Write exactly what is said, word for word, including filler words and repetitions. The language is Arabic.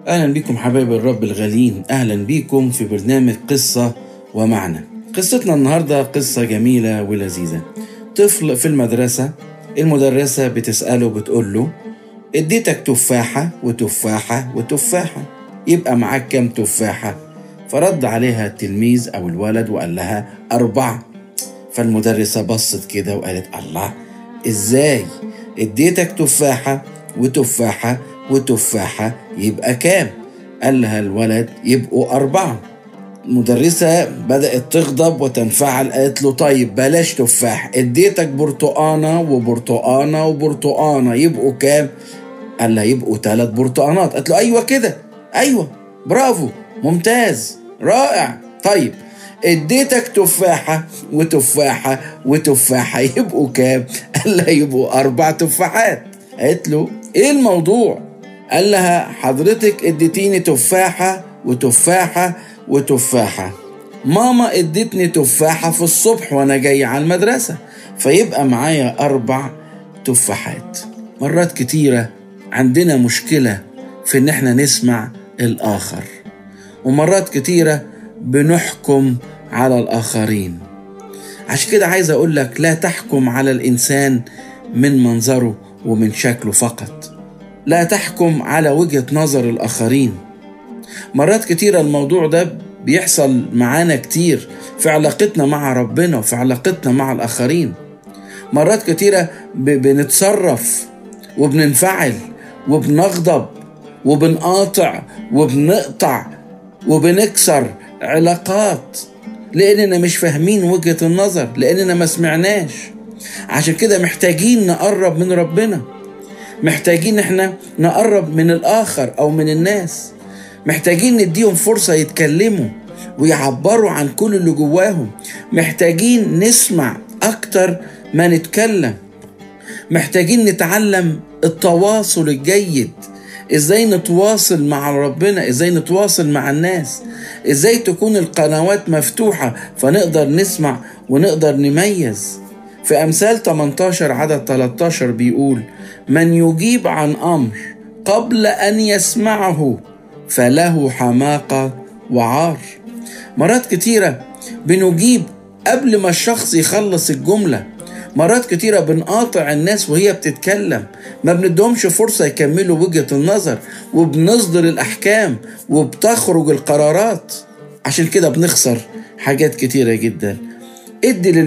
أهلا بكم حبايب الرب الغالين، أهلا بكم في برنامج قصة ومعنى. قصتنا النهاردة قصة جميلة ولذيذة. طفل في المدرسة، المدرسة بتسأله بتقول له: اديتك تفاحة وتفاحة وتفاحة، يبقى معاك كام تفاحة؟ فرد عليها التلميذ أو الولد وقال لها أربعة. فالمدرسة بصت كده وقالت: الله، إزاي؟ اديتك تفاحة وتفاحة وتفاحة، يبقى كام؟ قال لها الولد: يبقوا أربعة. المدرسة بدأت تغضب وتنفعل، قالت له: طيب بلاش تفاح، اديتك برتقانة وبرتقانة وبرتقانة، يبقوا كام؟ قال لها: يبقوا ثلاث برتقانات. قالت له: أيوة كده، أيوة، برافو، ممتاز، رائع. طيب اديتك تفاحة وتفاحة وتفاحة، يبقوا كام؟ قال لها: يبقوا أربع تفاحات. قالت له: ايه الموضوع؟ قال لها: حضرتك اديتيني تفاحة وتفاحة وتفاحة، ماما ادتني تفاحة في الصبح وانا جاي على المدرسة، فيبقى معايا أربع تفاحات. مرات كتيرة عندنا مشكلة في ان احنا نسمع الآخر، ومرات كتيرة بنحكم على الآخرين. عشان كده عايز أقول لك: لا تحكم على الإنسان من منظره ومن شكله فقط، لا تحكم على وجهة نظر الآخرين. مرات كتيرة الموضوع ده بيحصل معانا كتير في علاقتنا مع ربنا وفي علاقتنا مع الآخرين. مرات كتيرة بنتصرف وبننفعل وبنغضب وبنقاطع وبنقطع وبنكسر علاقات لأننا مش فاهمين وجهة النظر، لأننا ما سمعناش. عشان كده محتاجين نقرب من ربنا، محتاجين احنا نقرب من الآخر أو من الناس، محتاجين نديهم فرصة يتكلموا ويعبروا عن كل اللي جواهم، محتاجين نسمع أكتر ما نتكلم، محتاجين نتعلم التواصل الجيد، ازاي نتواصل مع ربنا، ازاي نتواصل مع الناس، ازاي تكون القنوات مفتوحة فنقدر نسمع ونقدر نميز. في أمثال ثمانية عشر عدد ثلاثة عشر بيقول: من يجيب عن أمر قبل أن يسمعه فله حماقة وعار. مرات كتيرة بنجيب قبل ما الشخص يخلص الجملة، مرات كتيرة بنقاطع الناس وهي بتتكلم، ما بندهمش فرصة يكملوا وجهة النظر، وبنصدر الأحكام وبتخرج القرارات. عشان كده بنخسر حاجات كتيرة جدا. ادي